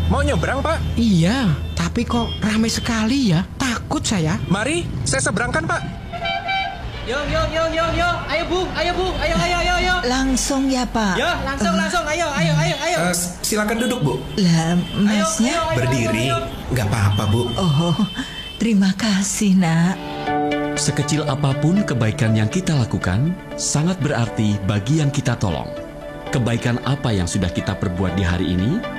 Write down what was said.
Mau nyebrang, Pak? Iya, tapi kok ramai sekali ya? Takut saya. Mari, saya seberangkan, Pak. Yo. Ayo, Bung. Ayo. Langsung ya, Pak? Yo, langsung. Ayo. Silakan duduk, Bu. Lah, masnya? Berdiri, nggak apa-apa, Bu. Oh, terima kasih, Nak. Sekecil apapun kebaikan yang kita lakukan, sangat berarti bagi yang kita tolong. Kebaikan apa yang sudah kita perbuat di hari ini?